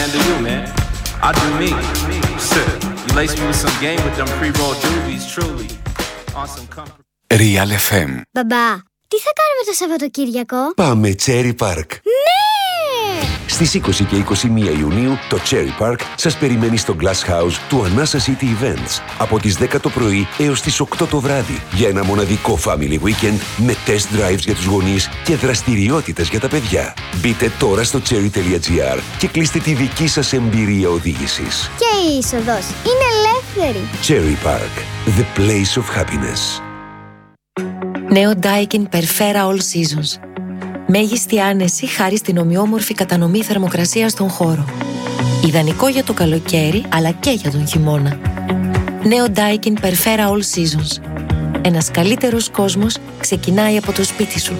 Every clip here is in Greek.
And to you, man, I do me. You lace me with some game with them pre-roll doobies, truly. On some comfort. Real FM. Μπαμπά, τι θα κάνουμε το Σαββατοκύριακο? Πάμε Cherry Park. Ναι! Στις 20 και 21 Ιουνίου το Cherry Park σας περιμένει στο Glass House του Anasa City Events από τις 10 το πρωί έως τις 8 το βράδυ για ένα μοναδικό family weekend με test drives για τους γονείς και δραστηριότητες για τα παιδιά. Μπείτε τώρα στο cherry.gr και κλείστε τη δική σας εμπειρία οδήγησης. Και η είσοδος είναι ελεύθερη. Cherry Park, the place of happiness. Νέο Daikin Perfera All Seasons. Μέγιστη άνεση χάρη στην ομοιόμορφη κατανομή θερμοκρασίας στον χώρο. Ιδανικό για το καλοκαίρι, αλλά και για τον χειμώνα. Νέο Daikin Perfera All Seasons. Ένας καλύτερος κόσμος ξεκινάει από το σπίτι σου.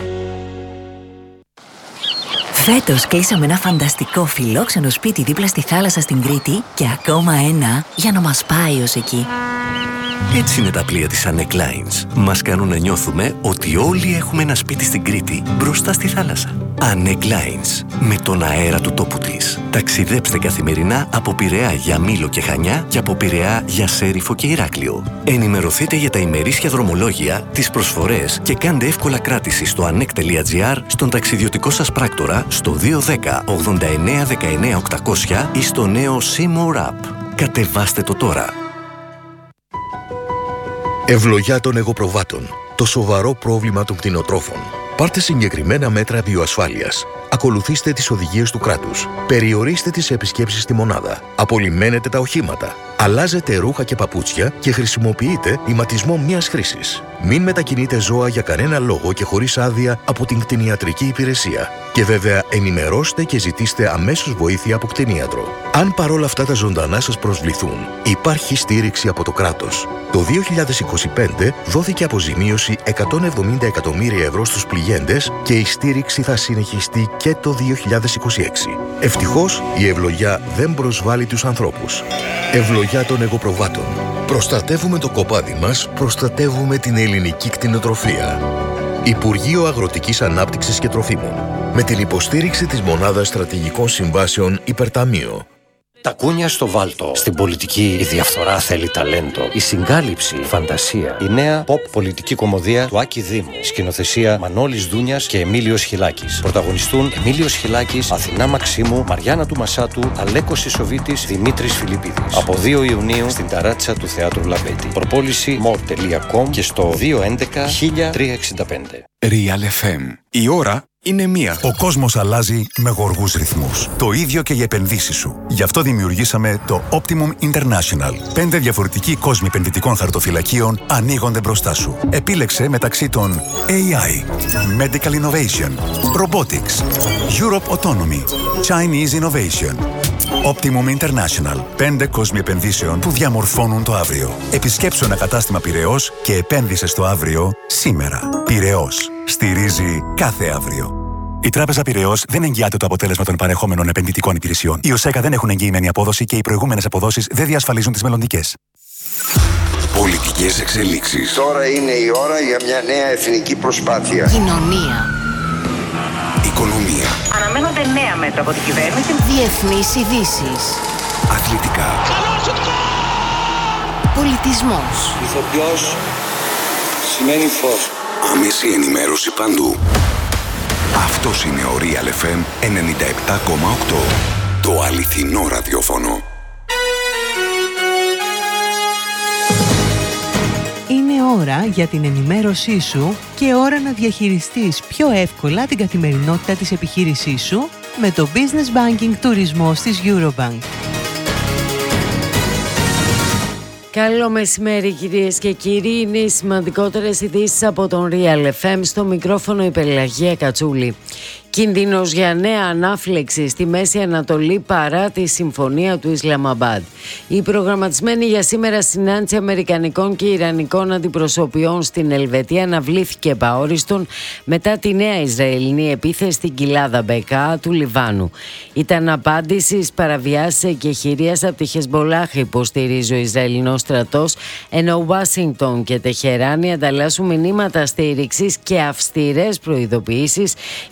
Φέτος κλείσαμε ένα φανταστικό φιλόξενο σπίτι δίπλα στη θάλασσα στην Κρήτη και ακόμα ένα για να μας πάει ως εκεί. Έτσι είναι τα πλοία της Annec Lines. Μας κάνουν να νιώθουμε ότι όλοι έχουμε ένα σπίτι στην Κρήτη, μπροστά στη θάλασσα. Annec Lines, με τον αέρα του τόπου της. Ταξιδέψτε καθημερινά από Πειραιά για Μήλο και Χανιά και από Πειραιά για Σέριφο και Ηράκλειο. Ενημερωθείτε για τα ημερήσια δρομολόγια, τις προσφορές και κάντε εύκολα κράτηση στο annec.gr, στον ταξιδιωτικό σας πράκτορα, στο 210 89 19 800 ή στο νέο Seymour App. Κατεβάστε το τώρα. Ευλογιά των εγωπροβάτων. Το σοβαρό πρόβλημα των κτηνοτρόφων. Πάρτε συγκεκριμένα μέτρα βιοασφάλειας. Ακολουθήστε τις οδηγίες του κράτους. Περιορίστε τις επισκέψεις στη μονάδα. Απολυμμένετε τα οχήματα. Αλλάζετε ρούχα και παπούτσια και χρησιμοποιείτε ηματισμό μιας χρήσης. Μην μετακινείτε ζώα για κανένα λόγο και χωρίς άδεια από την κτηνιατρική υπηρεσία. Και βέβαια ενημερώστε και ζητήστε αμέσως βοήθεια από κτηνίατρο. Αν παρόλα αυτά τα ζωντανά σας προσβληθούν, υπάρχει στήριξη από το κράτος. Το 2025 δόθηκε αποζημίωση 170 εκατομμύρια ευρώ στους πληγέντες και η στήριξη θα συνεχιστεί και το 2026. Ευτυχώς η ευλογιά δεν προσβάλλει τους ανθρώπους. Ευλογιά των εγωπροβάτων. Προστατεύουμε το κοπάδι μας, προστατεύουμε την ελληνική κτηνοτροφία. Υπουργείο Αγροτικής Ανάπτυξης και Τροφίμων. Με την υποστήριξη της Μονάδας Στρατηγικών Συμβάσεων Υπερταμείο. Τα κούνια στο βάλτο. Στην πολιτική η διαφθορά θέλει ταλέντο. Η συγκάλυψη, η φαντασία. Η νέα pop πολιτική κομμωδία του Άκη Δήμου. Σκηνοθεσία Μανώλης Δούνιας και Εμίλιος Χιλάκης. Πρωταγωνιστούν Εμίλιος Χιλάκης, Αθηνά Μαξίμου, Μαριάννα του Μασάτου, Αλέκος Ισοβίτης, Δημήτρης Φιλιππίδης. Από 2 Ιουνίου στην ταράτσα του Θεάτρου Λαμπέτη. Προπόληση more.com και στο 211 1365. Real FM. Η ώρα είναι μία. Ο κόσμος αλλάζει με γοργούς ρυθμούς. Το ίδιο και για επενδύσεις σου. Γι' αυτό δημιουργήσαμε το Optimum International. 5 διαφορετικοί κόσμοι επενδυτικών χαρτοφυλακίων ανοίγονται μπροστά σου. Επίλεξε μεταξύ των AI, Medical Innovation, Robotics, Europe Autonomy, Chinese Innovation. Optimum International. 5 κόσμοι επενδύσεων που διαμορφώνουν το αύριο. Επισκέψου ένα κατάστημα Πειραιώς και επένδυσε στο αύριο σήμερα. Πειραιώς. Στηρίζει κάθε αύριο. Η Τράπεζα Πειραιώς δεν εγγυάται το αποτέλεσμα των παρεχόμενων επενδυτικών υπηρεσιών. Οι ΟΣΕΚΑ δεν έχουν εγγυημένη απόδοση και οι προηγούμενες αποδόσεις δεν διασφαλίζουν τις μελλοντικές. Πολιτικές εξελίξεις. Τώρα είναι η ώρα για μια νέα εθνική προσπάθεια. Κοινωνία. Οικονομία. Αναμένονται νέα μέτρα από την κυβέρνηση. Διεθνείς ειδήσεις. Αθλητικά. Πολιτισμός. Ηθοποιός σημαίνει φως. Άμεση ενημέρωση παντού. Αυτός είναι ο Real FM 97,8. Το αληθινό ραδιόφωνο. Είναι ώρα για την ενημέρωσή σου και ώρα να διαχειριστείς πιο εύκολα την καθημερινότητα της επιχείρησής σου με το Business Banking Τουρισμός της Eurobank. Καλό μεσημέρι κυρίες και κύριοι, είναι οι σημαντικότερες ειδήσεις από τον Real FM, στο μικρόφωνο η Πελαγία Κατσούλη. Κίνδυνος για νέα ανάφλεξη στη Μέση Ανατολή παρά τη συμφωνία του Ισλαμαμπάντ. Η προγραμματισμένη για σήμερα συνάντηση αμερικανικών και ιρανικών αντιπροσωπιών στην Ελβετία αναβλήθηκε επαόριστον μετά τη νέα Ισραηλινή επίθεση στην κοιλάδα Μπεκά του Λιβάνου. Ήταν απάντηση στις παραβιάσεις εκεχηρίας από τη Χεσμολάχ, υποστηρίζει ο Ισραηλινός στρατός, ενώ Ουάσιγκτον και Τεχεράνη ανταλλάσσουν μηνύματα στήριξης και αυστηρές προειδοποιήσεις για την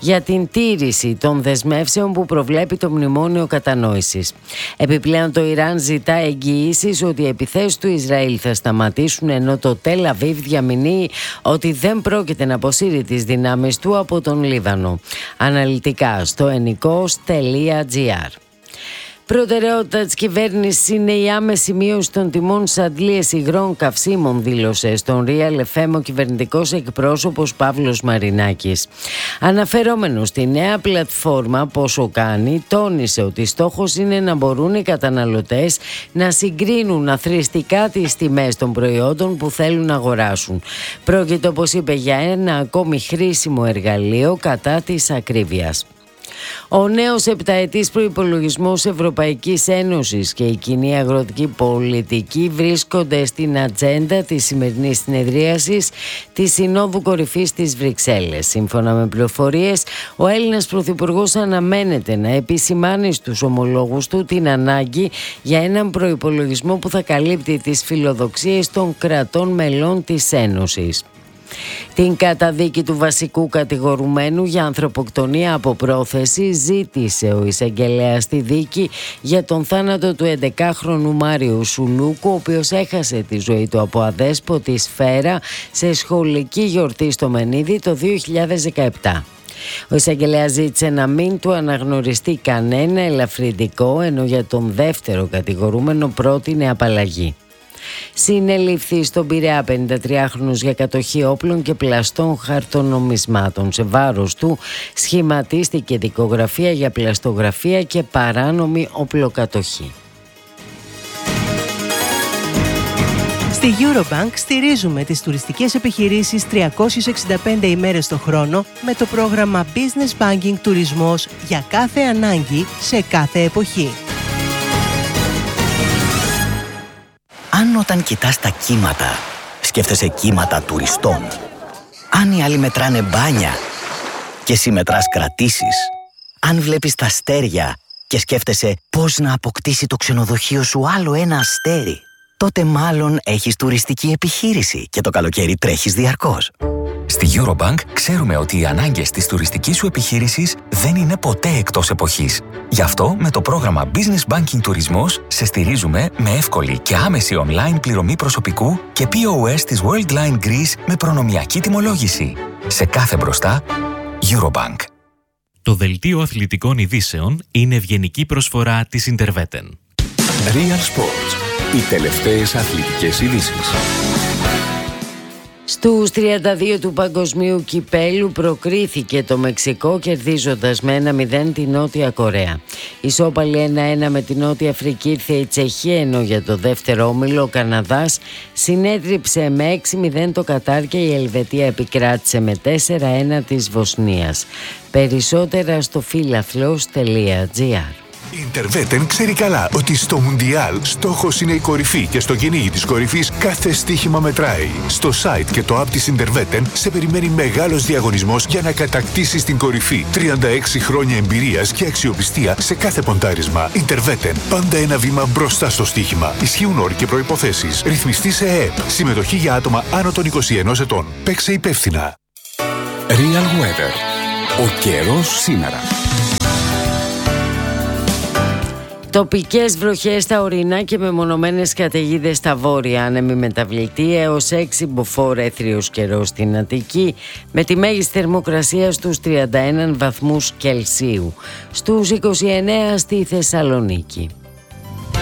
την τήρηση των δεσμεύσεων που προβλέπει το Μνημόνιο Κατανόησης. Επιπλέον, το Ιράν ζητά εγγυήσεις ότι οι επιθέσεις του Ισραήλ θα σταματήσουν, ενώ το Τελ Αβίβ διαμηνύει ότι δεν πρόκειται να αποσύρει τις δυνάμεις του από τον Λίβανο. Αναλυτικά στο ennikos.gr. Προτεραιότητα της κυβέρνησης είναι η άμεση μείωση των τιμών στις αντλίες υγρών καυσίμων, δήλωσε στον Real FM ο κυβερνητικός εκπρόσωπος Παύλος Μαρινάκης. Αναφερόμενος στη νέα πλατφόρμα Πόσο Κάνει, τόνισε ότι στόχος είναι να μπορούν οι καταναλωτές να συγκρίνουν αθροιστικά τις τιμές των προϊόντων που θέλουν να αγοράσουν. Πρόκειται, όπως είπε, για ένα ακόμη χρήσιμο εργαλείο κατά της ακρίβειας. Ο νέος επταετής προϋπολογισμός Ευρωπαϊκής Ένωσης και η κοινή αγροτική πολιτική βρίσκονται στην ατζέντα της σημερινής συνεδρίασης της Συνόδου Κορυφής της Βρυξέλλες. Σύμφωνα με πληροφορίες, ο Έλληνας Πρωθυπουργός αναμένεται να επισημάνει στους ομολόγους του την ανάγκη για έναν προϋπολογισμό που θα καλύπτει τις φιλοδοξίες των κρατών μελών της Ένωσης. Την καταδίκη του βασικού κατηγορουμένου για ανθρωποκτονία από πρόθεση ζήτησε ο εισαγγελέας στη δίκη για τον θάνατο του 11χρονου Μάριου Σουλούκου, ο οποίος έχασε τη ζωή του από αδέσποτη σφαίρα σε σχολική γιορτή στο Μενίδη το 2017. Ο εισαγγελέας ζήτησε να μην του αναγνωριστεί κανένα ελαφρυντικό, ενώ για τον δεύτερο κατηγορούμενο πρότεινε απαλλαγή. Συνελήφθη στον Πειραιά 53χρονος για κατοχή όπλων και πλαστών χαρτονομισμάτων. Σε βάρος του σχηματίστηκε δικογραφία για πλαστογραφία και παράνομη οπλοκατοχή. Στη Eurobank στηρίζουμε τις τουριστικές επιχειρήσεις 365 ημέρες το χρόνο με το πρόγραμμα Business Banking Τουρισμός για κάθε ανάγκη σε κάθε εποχή. Αν όταν κοιτάς τα κύματα, σκέφτεσαι κύματα τουριστών. Αν οι άλλοι μετράνε μπάνια και εσύ μετράς κρατήσεις. Αν βλέπεις τα αστέρια και σκέφτεσαι πώς να αποκτήσει το ξενοδοχείο σου άλλο ένα αστέρι, τότε μάλλον έχεις τουριστική επιχείρηση και το καλοκαίρι τρέχεις διαρκώς. Στη Eurobank ξέρουμε ότι οι ανάγκες της τουριστικής σου επιχείρησης δεν είναι ποτέ εκτός εποχής. Γι' αυτό με το πρόγραμμα Business Banking Τουρισμός σε στηρίζουμε με εύκολη και άμεση online πληρωμή προσωπικού και POS της Worldline Greece με προνομιακή τιμολόγηση. Σε κάθε μπροστά, Eurobank. Το δελτίο αθλητικών ειδήσεων είναι ευγενική προσφορά της Interveten. Real Sports. Οι τελευταίες αθλητικές ειδήσεις. Στους 32 του Παγκοσμίου Κυπέλου προκρίθηκε το Μεξικό κερδίζοντας με 1-0 τη Νότια Κορέα. Ισόπαλη 1-1 με τη Νότια Αφρική ήρθε η Τσεχία, ενώ για το δεύτερο όμιλο ο Καναδάς συνέτριψε με 6-0 το Κατάρ και η Ελβετία επικράτησε με 4-1 της Βοσνίας. Περισσότερα στο φιλαθλός.gr. Η Interveten ξέρει καλά ότι στο Μουντιάλ στόχος είναι η κορυφή και στο κυνήγι της κορυφής κάθε στοίχημα μετράει. Στο site και το app της Interveten σε περιμένει μεγάλος διαγωνισμός για να κατακτήσεις την κορυφή. 36 χρόνια εμπειρίας και αξιοπιστία σε κάθε ποντάρισμα. Interveten. Πάντα ένα βήμα μπροστά στο στοίχημα. Ισχύουν όροι και προϋποθέσεις. Ρυθμιστή σε ΕΕΠ. Συμμετοχή για άτομα άνω των 21 ετών. Παίξε υπεύθυνα. Real Weather. Ο καιρός σήμερα. Τοπικές βροχές στα ορεινά και μεμονωμένες καταιγίδες στα βόρεια, άνεμη μεταβλητή έως 6 μποφόρ έθριος καιρός στην Αττική, με τη μέγιστη θερμοκρασία στους 31 βαθμούς Κελσίου, στους 29 στη Θεσσαλονίκη.